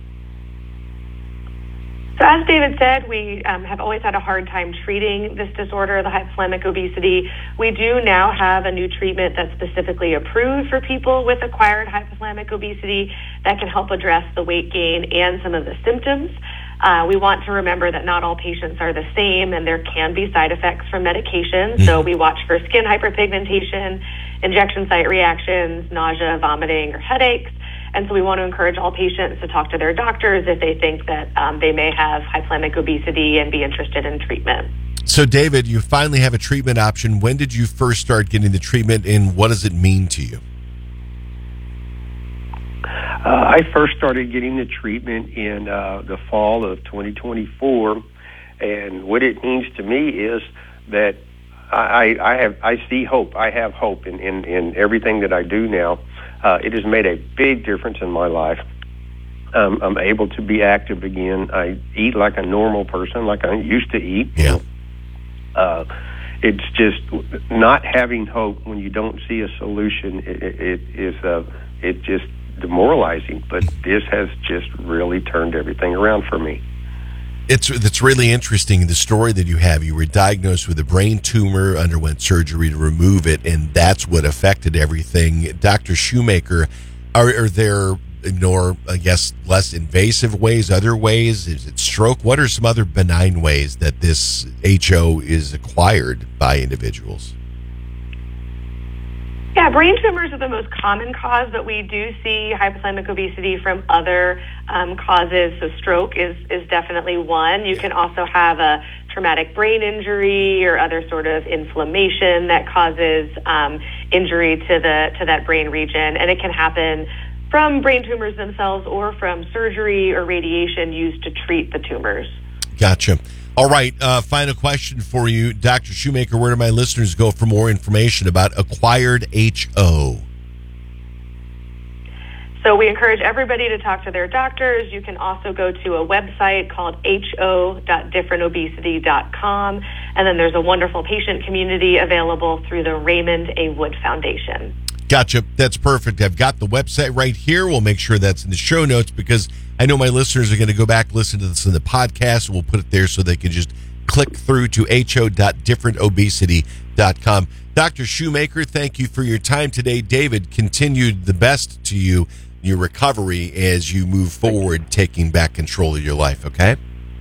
So as David said, we um, have always had a hard time treating this disorder, the hypothalamic obesity. We do now have a new treatment that's specifically approved for people with acquired hypothalamic obesity that can help address the weight gain and some of the symptoms. Uh, we want to remember that not all patients are the same, and there can be side effects from medication. Mm-hmm. So we watch for skin hyperpigmentation, injection site reactions, nausea, vomiting, or headaches. And so we want to encourage all patients to talk to their doctors if they think that um, they may have hypothalamic obesity and be interested in treatment. So, David, you finally have a treatment option. When did you first start getting the treatment, and what does it mean to you? Uh, I first started getting the treatment in uh, the fall of twenty twenty-four, and what it means to me is that I, I have I see hope. I have hope in, in, in everything that I do now. Uh, it has made a big difference in my life. Um, I'm able to be active again. I eat like a normal person, like I used to eat. Yeah. Uh, it's just not having hope when you don't see a solution. It, it, it is uh, it just demoralizing. But this has just really turned everything around for me. It's it's really interesting, the story that you have. You were diagnosed with a brain tumor, underwent surgery to remove it, and that's what affected everything. Doctor Shoemaker, are, are there, you know, I guess, less invasive ways, other ways? Is it stroke? What are some other benign ways that this H O is acquired by individuals? Yeah, brain tumors are the most common cause, but we do see hypothalamic obesity from other um, causes. So stroke is, is definitely one. You can also have a traumatic brain injury or other sort of inflammation that causes um, injury to the to that brain region, and it can happen from brain tumors themselves or from surgery or radiation used to treat the tumors. Gotcha. All right, uh, final question for you, Doctor Shoemaker. Where do my listeners go for more information about acquired H O? So we encourage everybody to talk to their doctors. You can also go to a website called h o dot different obesity dot com, and then there's a wonderful patient community available through the Raymond A. Wood Foundation. Gotcha. That's perfect. I've got the website right here. We'll make sure that's in the show notes because I know my listeners are going to go back, listen to this in the podcast. We'll put it there so they can just click through to h o dot different obesity dot com. Doctor Shoemaker, thank you for your time today. David, continued the best to you, your recovery as you move forward, taking back control of your life, okay?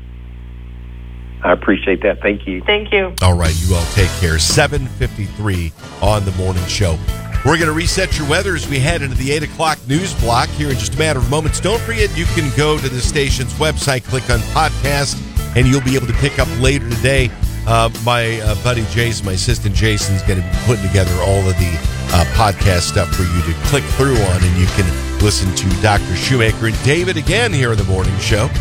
I appreciate that. Thank you. Thank you. All right, you all take care. seven fifty-three on the morning show. We're going to reset your weather as we head into the eight o'clock news block here in just a matter of moments. Don't forget, you can go to the station's website, click on podcast, and you'll be able to pick up later today. Uh, my uh, buddy Jason, my assistant Jason's going to be putting together all of the uh, podcast stuff for you to click through on, and you can listen to Doctor Shoemaker and David again here in the morning show.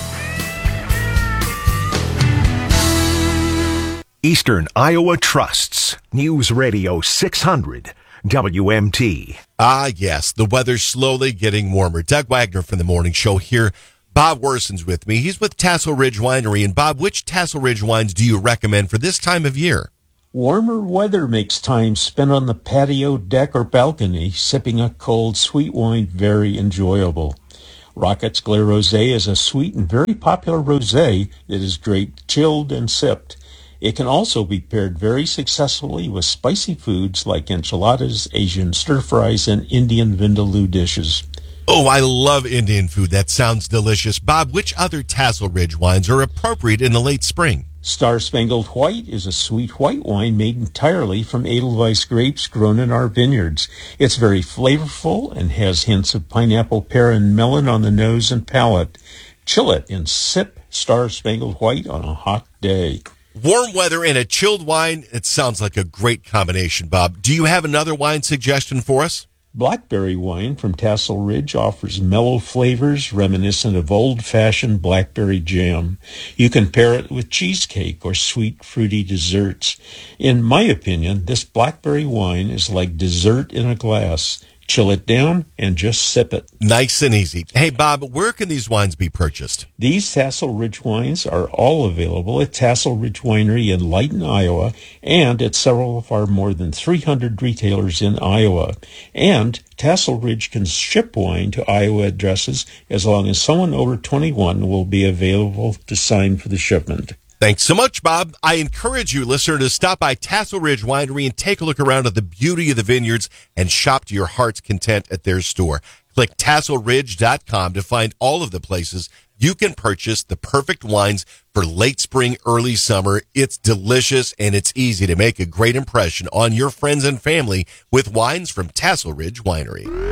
Eastern Iowa Trusts, News Radio six hundred, W M T. Ah, yes, the weather's slowly getting warmer. Doug Wagner from the morning show here. Bob Worson's with me. He's with Tassel Ridge Winery. And Bob, which Tassel Ridge wines do you recommend for this time of year? Warmer weather makes time spent on the patio, deck, or balcony sipping a cold, sweet wine very enjoyable. Rocket's Glare Rosé is a sweet and very popular rosé that is great chilled and sipped. It can also be paired very successfully with spicy foods like enchiladas, Asian stir-fries, and Indian vindaloo dishes. Oh, I love Indian food. That sounds delicious. Bob, which other Tassel Ridge wines are appropriate in the late spring? Star Spangled White is a sweet white wine made entirely from Edelweiss grapes grown in our vineyards. It's very flavorful and has hints of pineapple, pear, and melon on the nose and palate. Chill it and sip Star Spangled White on a hot day. Warm weather and a chilled wine, it sounds like a great combination, Bob. Do you have another wine suggestion for us? Blackberry wine from Tassel Ridge offers mellow flavors reminiscent of old-fashioned blackberry jam. You can pair it with cheesecake or sweet, fruity desserts. In my opinion, this blackberry wine is like dessert in a glass. Chill it down and just sip it. Nice and easy. Hey, Bob, where can these wines be purchased? These Tassel Ridge wines are all available at Tassel Ridge Winery in Lighton, Iowa, and at several of our more than three hundred retailers in Iowa. And Tassel Ridge can ship wine to Iowa addresses as long as someone over twenty-one will be available to sign for the shipment. Thanks so much, Bob. I encourage you, listener, to stop by Tassel Ridge Winery and take a look around at the beauty of the vineyards and shop to your heart's content at their store. Click tassel ridge dot com to find all of the places you can purchase the perfect wines for late spring, early summer. It's delicious and it's easy to make a great impression on your friends and family with wines from Tassel Ridge Winery.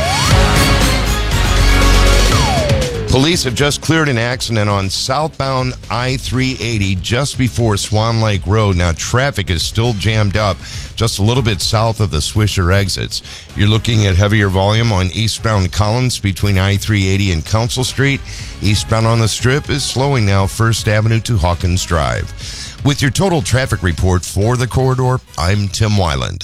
Police have just cleared an accident on southbound I three eighty just before Swan Lake Road. Now, traffic is still jammed up just a little bit south of the Swisher exits. You're looking at heavier volume on eastbound Collins between I three eighty and Council Street. Eastbound on the Strip is slowing now, First Avenue to Hawkins Drive. With your total traffic report for the corridor, I'm Tim Weiland.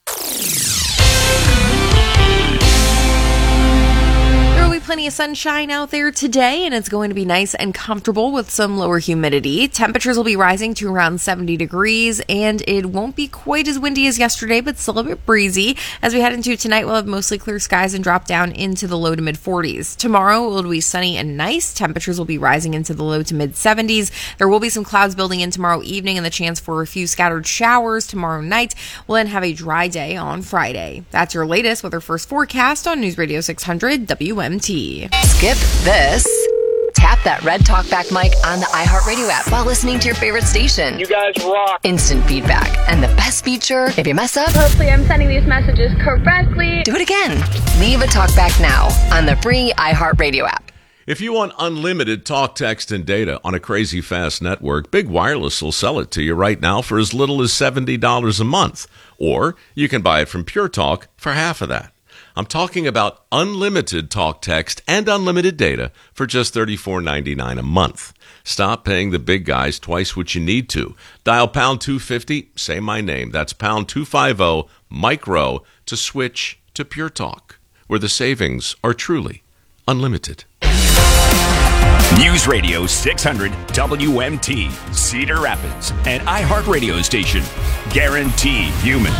Plenty of sunshine out there today, and it's going to be nice and comfortable with some lower humidity. Temperatures will be rising to around seventy degrees, and it won't be quite as windy as yesterday, but still a bit breezy. As we head into tonight, we'll have mostly clear skies and drop down into the low to mid forties. Tomorrow, it will be sunny and nice. Temperatures will be rising into the low to mid seventies. There will be some clouds building in tomorrow evening and the chance for a few scattered showers tomorrow night. We'll then have a dry day on Friday. That's your latest weather first forecast on News Radio six hundred W M T. Skip this. Tap that red talkback mic on the iHeartRadio app while listening to your favorite station. You guys rock. Instant feedback. And the best feature, if you mess up, hopefully I'm sending these messages correctly. Do it again. Leave a talkback now on the free iHeartRadio app. If you want unlimited talk, text, and data on a crazy fast network, Big Wireless will sell it to you right now for as little as seventy dollars a month. Or you can buy it from Pure Talk for half of that. I'm talking about unlimited talk, text, and unlimited data for just thirty-four ninety-nine a month. Stop paying the big guys twice what you need to. Dial pound two fifty, say my name. That's pound two fifty, micro, to switch to Pure Talk, where the savings are truly unlimited. News Radio six hundred W M T, Cedar Rapids, an iHeartRadio station. Guaranteed human.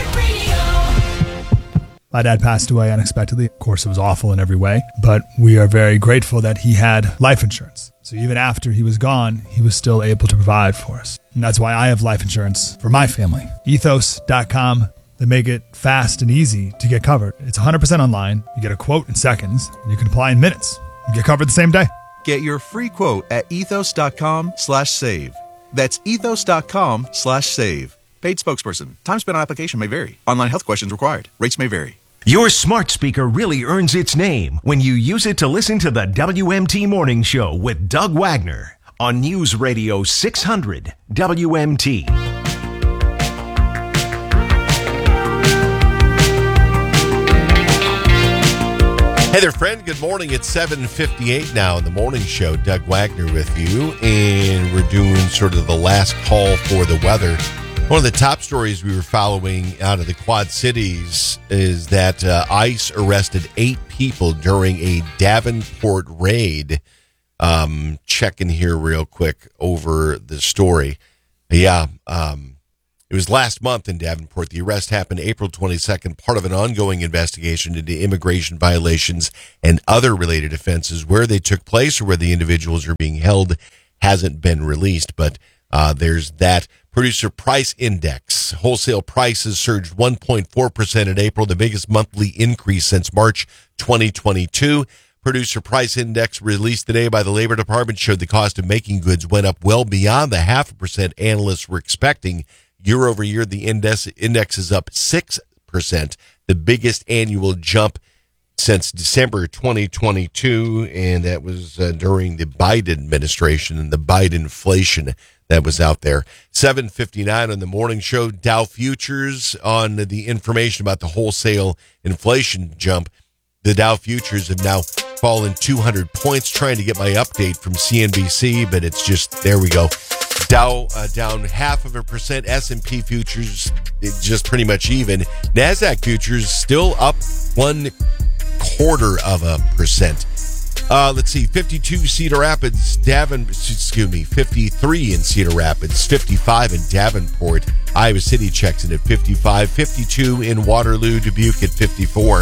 My dad passed away unexpectedly. Of course, it was awful in every way, but we are very grateful that he had life insurance. So even after he was gone, he was still able to provide for us. And that's why I have life insurance for my family. ethos dot com. They make it fast and easy to get covered. It's one hundred percent online. You get a quote in seconds, and you can apply in minutes. You get covered the same day. Get your free quote at ethos dot com slash save. That's ethos dot com slash save. Paid spokesperson. Time spent on application may vary. Online health questions required. Rates may vary. Your smart speaker really earns its name when you use it to listen to the W M T Morning Show with Doug Wagner on News Radio six hundred W M T. Hey there, friend. Good morning. It's seven fifty-eight now in the morning show. Doug Wagner with you, and we're doing sort of the last call for the weather. One of the top stories we were following out of the Quad Cities is that uh, ICE arrested eight people during a Davenport raid. Um, checking here real quick over the story. Yeah, um, it was last month in Davenport. The arrest happened April twenty-second, part of an ongoing investigation into immigration violations and other related offenses. Where they took place or where the individuals are being held hasn't been released, but uh, there's that. Producer Price Index. Wholesale prices surged one point four percent in April, the biggest monthly increase since March twenty twenty-two. Producer Price Index released today by the Labor Department showed the cost of making goods went up well beyond the half a percent analysts were expecting. Year over year, the index, index is up six percent, the biggest annual jump since December twenty twenty-two, and that was uh, during the Biden administration and the Biden inflation that was out there. seven fifty-nine on the morning show. Dow futures on the information about the wholesale inflation jump. The Dow futures have now fallen two hundred points. Trying to get my update from C N B C, but it's just, there we go. Dow uh, down half of a percent. S and P futures just pretty much even. NASDAQ futures still up one quarter of a percent. Uh, let's see, fifty-two Cedar Rapids, Davin, excuse me, fifty-three in Cedar Rapids, fifty-five in Davenport. Iowa City checks in at fifty-five, fifty-two in Waterloo, Dubuque at fifty-four.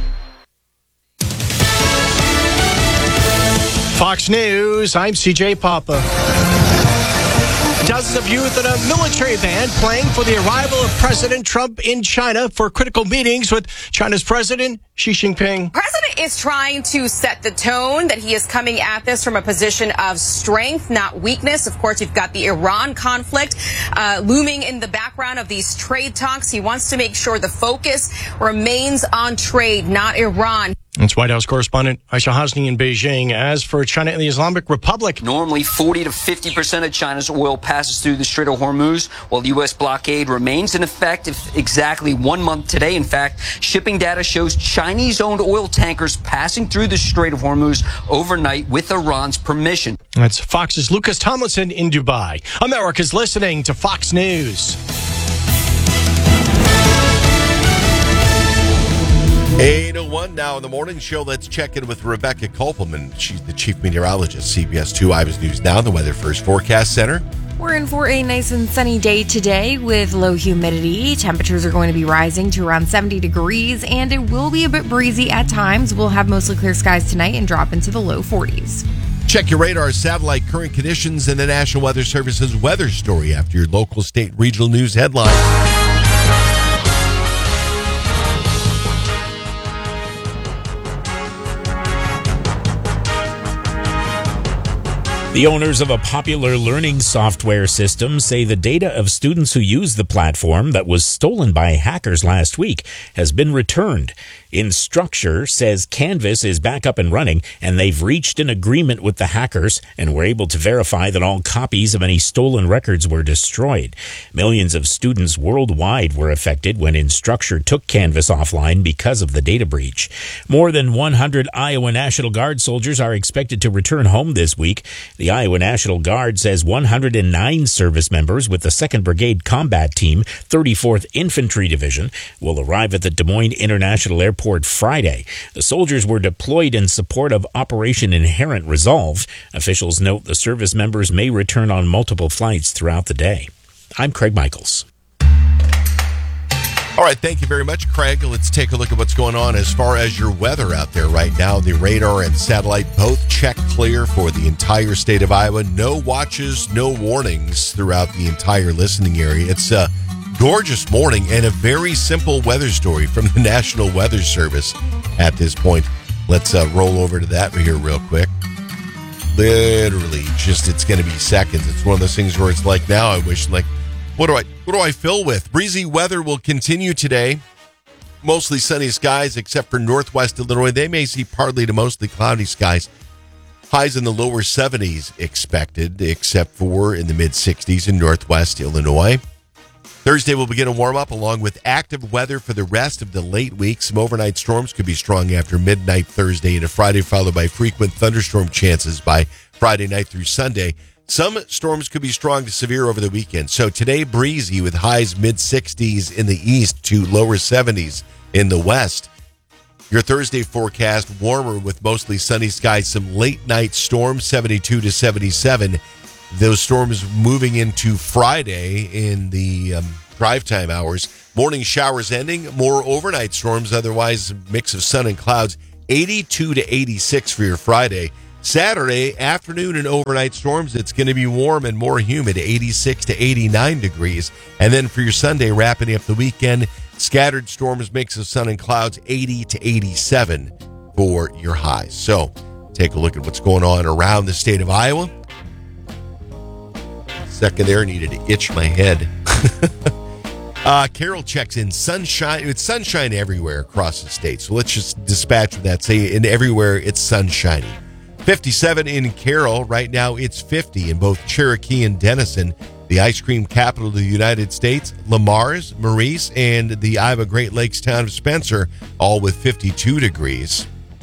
Fox News, I'm C J Papa. Dozens of youth in a military band playing for the arrival of President Trump in China for critical meetings with China's President Xi Jinping. President is trying to set the tone that he is coming at this from a position of strength, not weakness. Of course, you've got the Iran conflict uh, looming in the background of these trade talks. He wants to make sure the focus remains on trade, not Iran. It's White House correspondent Aisha Hasni in Beijing. As for China and the Islamic Republic, normally forty to fifty percent of China's oil passes through the Strait of Hormuz, while the U S blockade remains in effect exactly one month today. In fact, shipping data shows Chinese-owned oil tankers passing through the Strait of Hormuz overnight with Iran's permission. That's Fox's Lucas Tomlinson in Dubai. America's listening to Fox News. eight oh one now in the morning show. Let's check in with Rebecca Kopelman. She's the chief meteorologist, C B S two Iowa's News Now, the Weather First Forecast Center. We're in for a nice and sunny day today with low humidity. Temperatures are going to be rising to around seventy degrees, and it will be a bit breezy at times. We'll have mostly clear skies tonight and drop into the low forties. Check your radar, satellite, current conditions, and the National Weather Service's weather story after your local, state, regional news headlines. The owners of a popular learning software system say the data of students who use the platform that was stolen by hackers last week has been returned. Instructure says Canvas is back up and running, and they've reached an agreement with the hackers and were able to verify that all copies of any stolen records were destroyed. Millions of students worldwide were affected when Instructure took Canvas offline because of the data breach. More than one hundred Iowa National Guard soldiers are expected to return home this week. The Iowa National Guard says one hundred nine service members with the second Brigade Combat Team, thirty-fourth Infantry Division, will arrive at the Des Moines International Airport Friday. The soldiers were deployed in support of Operation Inherent Resolve. Officials note the service members may return on multiple flights throughout the day. I'm Craig Michaels. All right, thank you very much, Craig. Let's take a look at what's going on as far as your weather out there right now. The radar and satellite both check clear for the entire state of Iowa. No watches, no warnings throughout the entire listening area. It's a gorgeous morning and a very simple weather story from the National Weather Service at this point. Let's uh, roll over to that here real quick. Literally, just it's going to be seconds. It's one of those things where it's like now I wish like What do I what do I fill with? Breezy weather will continue today. Mostly sunny skies except for northwest Illinois. They may see partly to mostly cloudy skies. Highs in the lower seventies expected, except for in the mid-sixties in northwest Illinois. Thursday will begin to warm up along with active weather for the rest of the late week. Some overnight storms could be strong after midnight Thursday into Friday, followed by frequent thunderstorm chances by Friday night through Sunday. Some storms could be strong to severe over the weekend. So today, breezy with highs mid-sixties in the east to lower seventies in the west. Your Thursday forecast, warmer with mostly sunny skies. Some late-night storms, seventy-two to seventy-seven. Those storms moving into Friday in the um, drive time hours. Morning showers ending. More overnight storms. Otherwise, a mix of sun and clouds. eighty-two to eighty-six for your Friday. Saturday, afternoon and overnight storms. It's going to be warm and more humid, eighty-six to eighty-nine degrees. And then for your Sunday, wrapping up the weekend, scattered storms, mix of sun and clouds, eighty to eighty-seven for your highs. So take a look at what's going on around the state of Iowa. Second there, needed to itch my head. uh, Carol checks in sunshine. It's sunshine everywhere across the state. So let's just dispatch with that. Say in everywhere it's sunshiny. fifty-seven in Carroll. Right now it's fifty in both Cherokee and Denison. The ice cream capital of the United States, Lamar's, Maurice, and the Iowa Great Lakes town of Spencer, all with fifty-two degrees.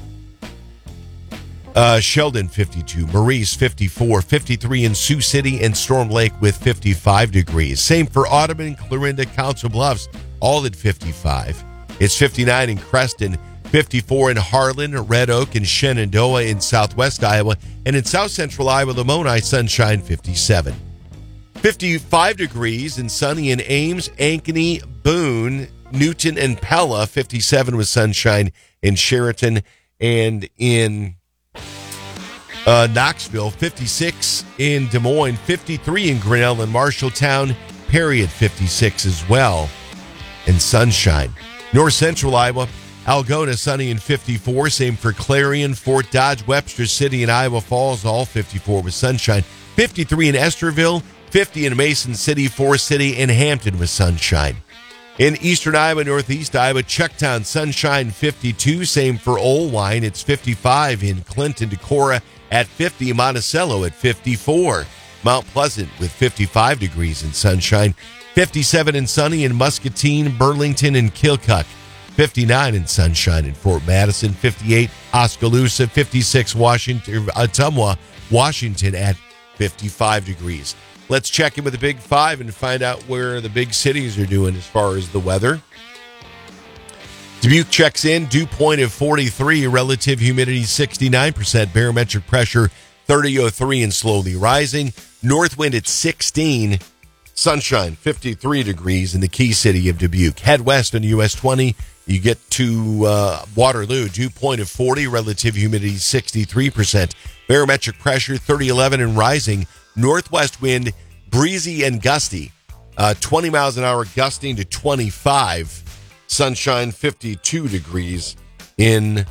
Uh, Sheldon, fifty-two. Maurice, fifty-four. fifty-three in Sioux City and Storm Lake with fifty-five degrees. Same for Audubon, Clarinda, Council Bluffs, all at fifty-five. It's fifty-nine in Creston, fifty-four in Harlan, Red Oak, and Shenandoah in southwest Iowa. And in south central Iowa, Lamoni, sunshine, fifty-seven. fifty-five degrees and sunny in Ames, Ankeny, Boone, Newton, and Pella. fifty-seven with sunshine in Sheraton and in uh, Knoxville. fifty-six in Des Moines, fifty-three in Grinnell and Marshalltown. Perry at fifty-six as well. And sunshine. North central Iowa, Algona, sunny in fifty-four. Same for Clarion, Fort Dodge, Webster City, and Iowa Falls, all fifty-four with sunshine. fifty-three in Esterville, fifty in Mason City, Forest City, and Hampton with sunshine. In eastern Iowa, northeast Iowa, Chucktown, sunshine, fifty-two. Same for Olwine. It's fifty-five in Clinton, Decorah at fifty. Monticello at fifty-four. Mount Pleasant with fifty-five degrees and sunshine. fifty-seven and sunny in Muscatine, Burlington, and Kilcuck. fifty-nine in sunshine in Fort Madison. fifty-eight Oskaloosa. fifty-six Washington, Ottumwa, Washington at fifty-five degrees. Let's check in with the Big Five and find out where the big cities are doing as far as the weather. Dubuque checks in, dew point of forty-three, relative humidity sixty-nine percent, barometric pressure thirty oh three and slowly rising. North wind at sixteen, sunshine fifty-three degrees in the key city of Dubuque. Head west on U S twenty, you get to uh, Waterloo, dew point of forty, relative humidity sixty-three percent, barometric pressure thirty eleven and rising. Northwest wind, breezy and gusty, uh, twenty miles an hour, gusting to twenty-five. Sunshine, fifty-two degrees in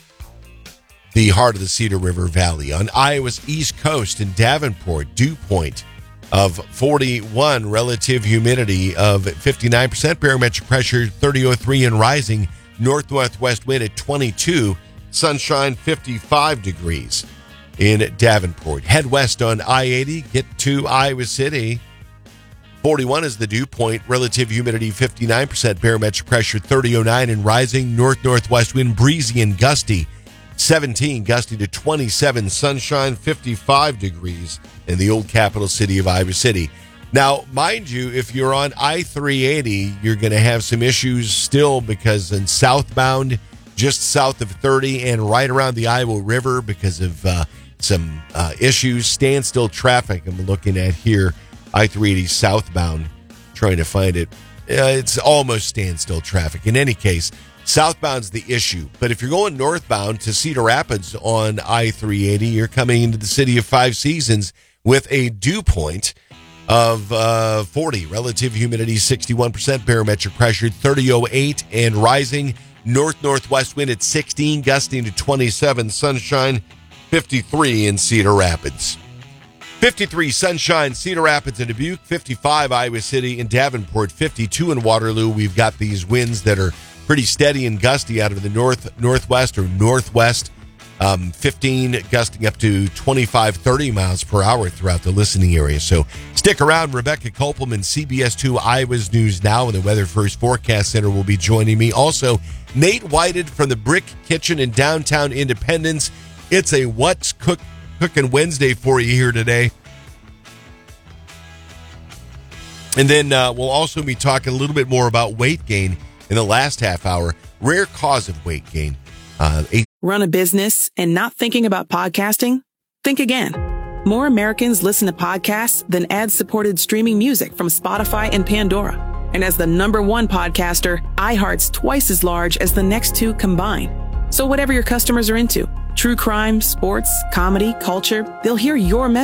the heart of the Cedar River Valley. On Iowa's east coast in Davenport, dew point of forty-one, relative humidity of fifty-nine percent, barometric pressure thirty oh three and rising. North-northwest wind at twenty-two, sunshine, fifty-five degrees. In Davenport. Head west on I eighty, get to Iowa City. forty-one is the dew point, relative humidity fifty-nine percent, barometric pressure thirty oh nine and rising. North-northwest wind, breezy and gusty. seventeen, gusty to twenty-seven, sunshine, fifty-five degrees in the old capital city of Iowa City. Now, mind you, if you're on I three eighty, you're going to have some issues still because in southbound, just south of thirty and right around the Iowa River because of uh, some uh, issues, standstill traffic I'm looking at here, I three eighty southbound, trying to find it. Uh, it's almost standstill traffic. In any case, southbound's the issue. But if you're going northbound to Cedar Rapids on I three eighty, you're coming into the city of Five Seasons with a dew point of uh, forty, relative humidity sixty-one percent, barometric pressure thirty oh eight and rising. North-northwest wind at sixteen, gusting to twenty-seven, sunshine fifty-three in Cedar Rapids. fifty-three Sunshine, Cedar Rapids and Dubuque, fifty-five Iowa City and Davenport, fifty-two in Waterloo. We've got these winds that are pretty steady and gusty out of the north, northwest or northwest. Um, fifteen gusting up to twenty-five, thirty miles per hour throughout the listening area. So stick around. Rebecca Kopelman, C B S two Iowa's News Now and the Weather First Forecast Center will be joining me. Also, Nate Whited from the Brick Kitchen in downtown Independence. It's a What's Cook Cooking Wednesday for you here today. And then uh, we'll also be talking a little bit more about weight gain in the last half hour. Rare cause of weight gain. Uh, eight- Run a business and not thinking about podcasting? Think again. More Americans listen to podcasts than ad-supported streaming music from Spotify and Pandora. And as the number one podcaster, iHeart's twice as large as the next two combined. So whatever your customers are into, true crime, sports, comedy, culture, they'll hear your message